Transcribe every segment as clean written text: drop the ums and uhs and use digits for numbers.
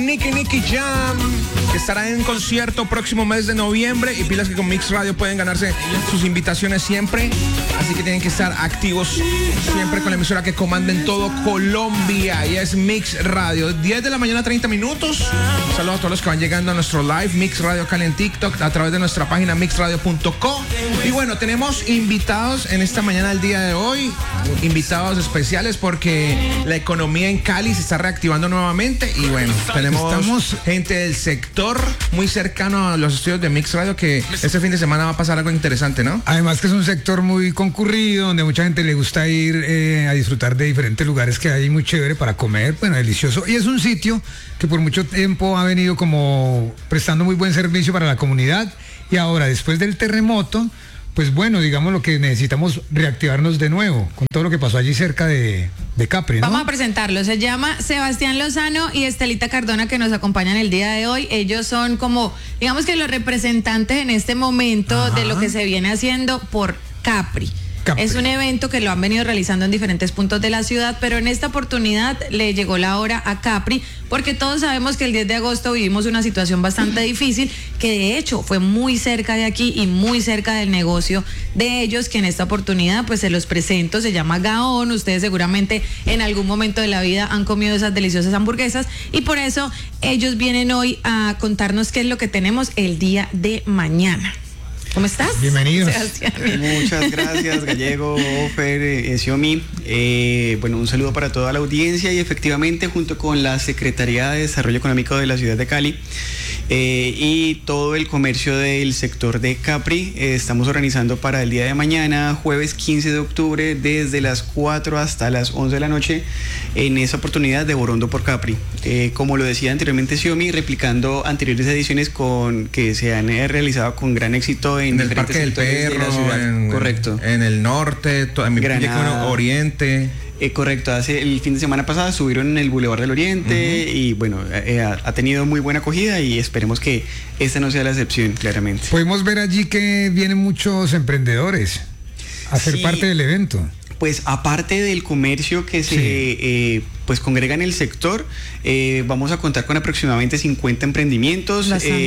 Nicky Jam, que estará en concierto próximo mes de noviembre, y pilas que con Mix Radio pueden ganarse sus invitaciones siempre, así que tienen que estar activos siempre con la emisora que comanda en todo Colombia, y es Mix Radio. 10 de la mañana, 30 minutos. Saludos a todos los que van llegando a nuestro live Mix Radio Cali en TikTok a través de nuestra página mixradio.co. Y bueno, tenemos invitados en esta mañana, el día de hoy, invitados especiales porque la economía en Cali se está reactivando nuevamente, y bueno, estamos gente del sector muy cercano a los estudios de Mix Radio, que este fin de semana va a pasar algo interesante, ¿no? Además que es un sector muy concurrido, donde mucha gente le gusta ir a disfrutar de diferentes lugares que hay muy chévere para comer, bueno, delicioso. Y es un sitio que por mucho tiempo ha venido como prestando muy buen servicio para la comunidad, y ahora, después del terremoto, pues bueno, digamos lo que necesitamos reactivarnos de nuevo con todo lo que pasó allí cerca de Capri, ¿no? Vamos a presentarlo. Se llama Sebastián Lozano y Estelita Cardona, que nos acompañan el día de hoy. Ellos son como, digamos que los representantes en este momento de lo que se viene haciendo por Capri. Es un evento que lo han venido realizando en diferentes puntos de la ciudad, pero en esta oportunidad le llegó la hora a Capri, porque todos sabemos que el 10 de agosto vivimos una situación bastante difícil, que de hecho fue muy cerca de aquí y muy cerca del negocio de ellos, que en esta oportunidad pues se los presento. Se llama Gaón. Ustedes seguramente en algún momento de la vida han comido esas deliciosas hamburguesas, y por eso ellos vienen hoy a contarnos qué es lo que tenemos el día de mañana. ¿Cómo estás? Bienvenidos. Sebastián. Muchas gracias, Gallego, Ofer, Xiomi. Bueno, un saludo para toda la audiencia, y efectivamente junto con la Secretaría de Desarrollo Económico de la ciudad de Cali y todo el comercio del sector de Capri, estamos organizando para el día de mañana, jueves 15 de octubre, desde las 4 hasta las 11 de la noche, en esa oportunidad de Borondo por Capri. Como lo decía anteriormente Xiomi, replicando anteriores ediciones que se han realizado con gran éxito en el Parque del Perro, correcto, en el norte, en mi Granada, Oriente. Correcto, el fin de semana pasado estuvieron en el Boulevard del Oriente, y bueno, ha tenido muy buena acogida, y esperemos que esta no sea la excepción, claramente. Podemos ver allí que vienen muchos emprendedores a ser parte del evento. Pues aparte del comercio que se pues congrega en el sector, vamos a contar con aproximadamente 50 emprendimientos,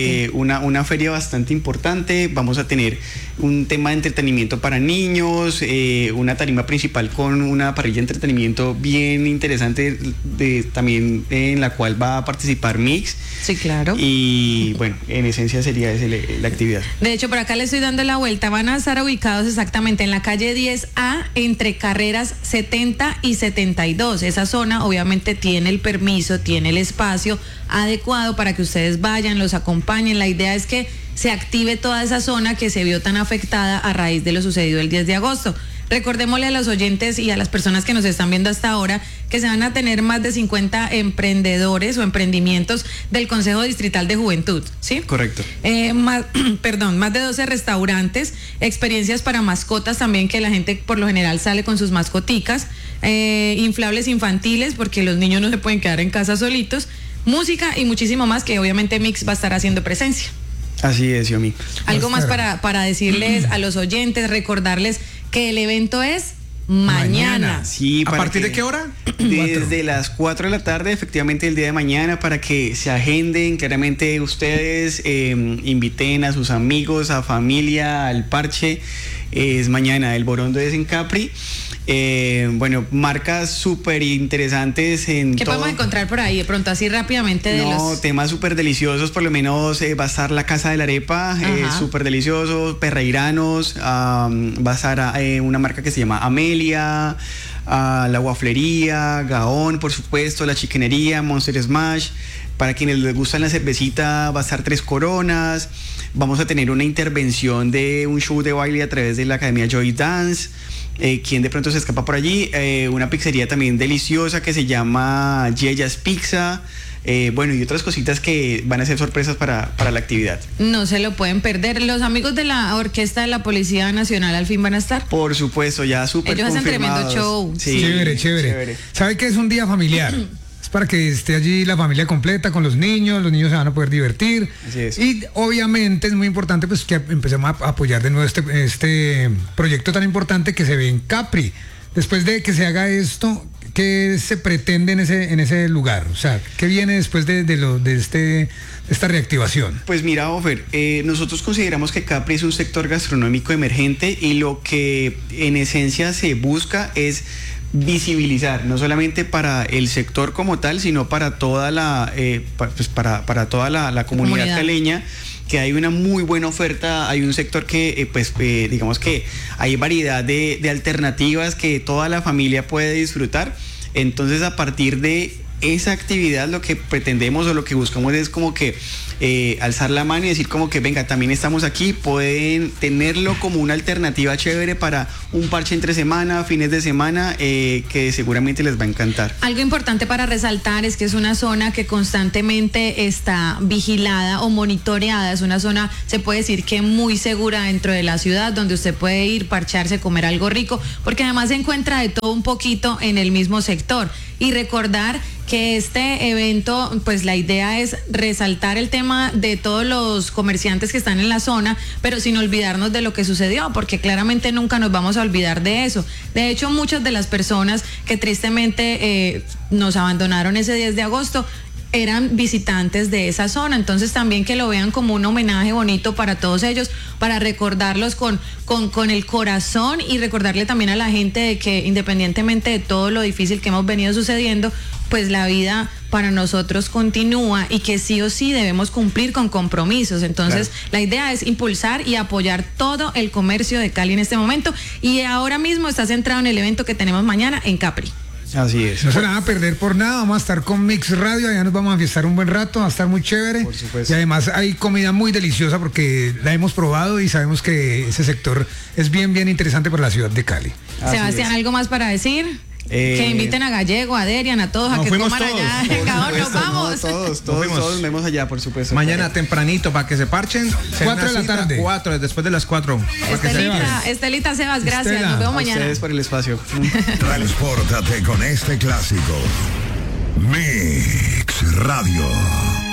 una feria bastante importante. Vamos a tener un tema de entretenimiento para niños, una tarima principal con una parrilla de entretenimiento bien interesante, también en la cual va a participar Mix. Sí, claro. Y bueno, en esencia sería esa la actividad. De hecho, por acá le estoy dando la vuelta. Van a estar ubicados exactamente en la calle 10A, entre carreras 70 y 72. Esa zona obviamente tiene el permiso, tiene el espacio adecuado para que ustedes vayan, los acompañen. La idea es que se active toda esa zona que se vio tan afectada a raíz de lo sucedido el 10 de agosto. Recordémosle a los oyentes y a las personas que nos están viendo hasta ahora que se van a tener más de 50 emprendedores o emprendimientos del Consejo Distrital de Juventud, ¿sí? Correcto. Más de 12 restaurantes, experiencias para mascotas también, que la gente por lo general sale con sus mascoticas, inflables infantiles, porque los niños no se pueden quedar en casa solitos, música y muchísimo más, que obviamente Mix va a estar haciendo presencia. Así es, Yomi. Algo más para decirles a los oyentes, recordarles que el evento es mañana. Sí, ¿A partir de qué hora? Desde las 4 de la tarde, efectivamente, el día de mañana, para que se agenden. Claramente ustedes inviten a sus amigos, a familia, al parche. Es mañana, el Borondo es en Capri. Bueno, marcas súper interesantes en ¿Qué todo. podemos encontrar por ahí de pronto, así rápidamente? Temas súper deliciosos. Por lo menos va a estar la Casa de la Arepa, súper delicioso, perreiranos, va a estar una marca que se llama Amelia, la Guaflería, Gaón, por supuesto, la Chicanería, Monster Smash. Para quienes les gusta la cervecita, va a estar Tres Coronas. Vamos a tener una intervención de un show de baile a través de la Academia Joy Dance. Quien de pronto se escapa por allí, una pizzería también deliciosa que se llama Yeyas Pizza. Bueno, y otras cositas que van a ser sorpresas para la actividad. No se lo pueden perder. Los amigos de la orquesta de la Policía Nacional al fin van a estar. Por supuesto, ya súper confirmados. Ellos hacen tremendo show. Sí, chévere. ¿Sabe qué es un día familiar? Es para que esté allí la familia completa con los niños se van a poder divertir. Así es. Y obviamente es muy importante pues que empecemos a apoyar de nuevo este proyecto tan importante que se ve en Capri. Después de que se haga esto, ¿qué se pretende en ese lugar? O sea, ¿qué viene después de esta reactivación? Pues mira, Ofer, nosotros consideramos que Capri es un sector gastronómico emergente y lo que en esencia se busca es visibilizar, no solamente para el sector como tal, sino para toda para toda la comunidad caleña, que hay una muy buena oferta, hay un sector que digamos que hay variedad de alternativas que toda la familia puede disfrutar. Entonces, a partir de esa actividad, lo que pretendemos o lo que buscamos es como que alzar la mano y decir como que venga, también estamos aquí, pueden tenerlo como una alternativa chévere para un parche entre semana, fines de semana, que seguramente les va a encantar. Algo importante para resaltar es que es una zona que constantemente está vigilada o monitoreada, es una zona, se puede decir que muy segura dentro de la ciudad, donde usted puede ir, parcharse, comer algo rico, porque además se encuentra de todo un poquito en el mismo sector. Y recordar que este evento, pues la idea es resaltar el tema de todos los comerciantes que están en la zona, pero sin olvidarnos de lo que sucedió, porque claramente nunca nos vamos a olvidar de eso. De hecho, muchas de las personas que tristemente nos abandonaron ese 10 de agosto eran visitantes de esa zona, entonces también que lo vean como un homenaje bonito para todos ellos, para recordarlos con el corazón y recordarle también a la gente de que independientemente de todo lo difícil que hemos venido sucediendo, pues la vida para nosotros continúa y que sí o sí debemos cumplir con compromisos. Entonces, claro, la idea es impulsar y apoyar todo el comercio de Cali en este momento, y ahora mismo está centrado en el evento que tenemos mañana en Capri. Así es. No se la van a perder por nada, vamos a estar con Mix Radio, allá nos vamos a fiestar un buen rato, va a estar muy chévere. Por supuesto. Y además hay comida muy deliciosa porque la hemos probado y sabemos que ese sector es bien interesante para la ciudad de Cali. Sebastián, ¿algo más para decir? Que inviten a Gallego, a Derian, a todos, a que coman allá en Gabón. Nos vamos. Todos vemos allá, por supuesto. Mañana tempranito para que se parchen. 4 de la tarde. 4, después de las 4. Estelita, Sebas, gracias. Nos vemos mañana. Ustedes por el espacio. Transpórtate con este clásico. Mix Radio.